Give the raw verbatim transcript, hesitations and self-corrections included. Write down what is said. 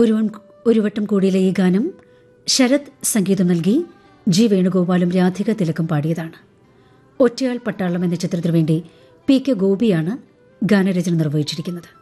ഒരു ഒരു വട്ടം കൂടിയിലെ ഈ ഗാനം ശരത് സംഗീതം നൽകി ജി വേണുഗോപാലും രാധിക തിലകം പാടിയതാണ്. ഒറ്റയാൾ പട്ടാളം എന്ന ചിത്രത്തിനു വേണ്ടി പി കെ ഗോപിയാണ് ഗാനരചന നിർവഹിച്ചിരിക്കുന്നത്.